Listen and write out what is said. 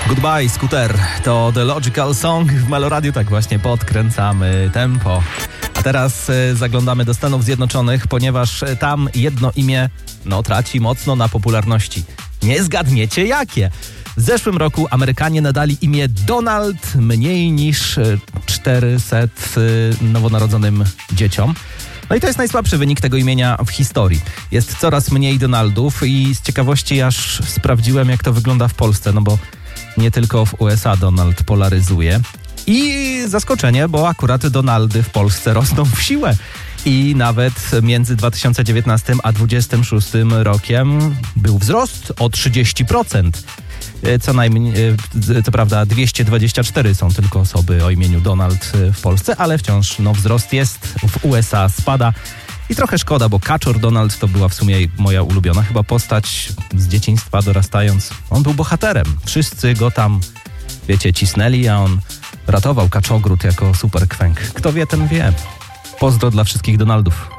Goodbye, Scooter. To The Logical Song. W Meloradiu tak właśnie podkręcamy tempo. A teraz zaglądamy do Stanów Zjednoczonych, ponieważ tam jedno imię traci mocno na popularności. Nie zgadniecie jakie. W zeszłym roku Amerykanie nadali imię Donald mniej niż 400 nowonarodzonym dzieciom. No i to jest najsłabszy wynik tego imienia w historii. Jest coraz mniej Donaldów i z ciekawości aż sprawdziłem, jak to wygląda w Polsce, no bo nie tylko w USA Donald polaryzuje. I zaskoczenie, bo akurat Donaldy w Polsce rosną w siłę. I nawet między 2019 a 2026 rokiem był wzrost o 30%. Co najmniej, co prawda 224 są tylko osoby o imieniu Donald w Polsce, ale wciąż wzrost jest. W USA spada. I trochę szkoda, bo Kaczor Donald to była w sumie moja ulubiona chyba postać z dzieciństwa dorastając. On był bohaterem. Wszyscy go tam, cisnęli, a on ratował kaczogród jako super kwęk. Kto wie, ten wie. Pozdro dla wszystkich Donaldów.